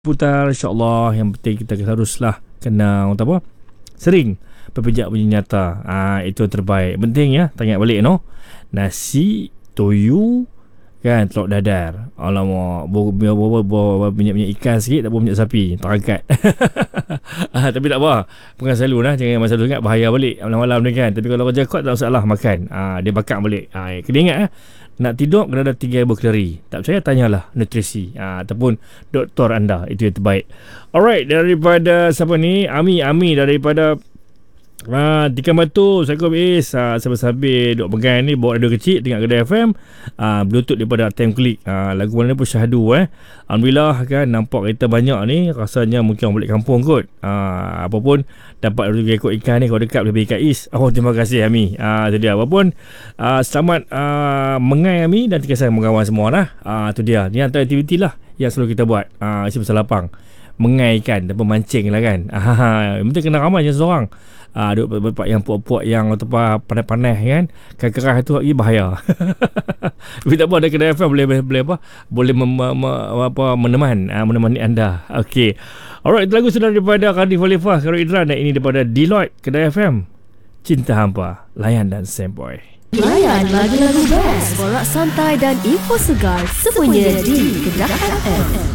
putar, insyaAllah. Yang penting kita haruslah kena apa, sering berpijak punya nyata. Itu yang terbaik. Penting ya, tanya balik no. Nasi, toyu, kan, telur dadar. Alamak, minyak ikan sikit, tak apa minyak sapi, terangkat. Tapi tak apa, bukan selalu lah. Jangan masa tu ingat bahaya balik malam-malam ni kan. Tapi kalau kerja kuat tak masalah makan. Dia bakar balik. Kena ingat nak tidur kena ada 3 kalori. Tak percaya tanyalah nutrisi ataupun doktor anda, itu yang terbaik. Alright, daripada siapa ni? Ami daripada Tikan Batu. Assalamualaikum. Sambil-sambil duk pegang ni, bawa radio kecil tengok Kedai FM, Bluetooth daripada Time Click. Lagu mana pun syahdu. Alhamdulillah kan, nampak kereta banyak ni. Rasanya mungkin orang balik kampung kot. Apa pun dapat ikut ikan ni, kalau dekat boleh beli ikan is. Terima kasih Ami. Itu dia. Apapun, selamat mengai Ami dan terima kasih kawan semua lah. Itu dia. Ni antara aktiviti lah yang selalu kita buat. Isi pasal lapang, mengai ikan dan memancing lah kan. Mesti kena ramai je seorang. Duk yang puak-puak yang panas-panas kan, keras tu lagi bahaya. Tapi tak apa, ada Kedai FM boleh menemani anda. Okey. Alright, itu lagu sudah daripada Kadif Khalifah, Khairul Idran, dan ini daripada Deloitte. Kedai FM, Cinta Hampa, layan dan Samboy. Layan lagu-lagu best, borak santai dan info segar semuanya di Kedah FM.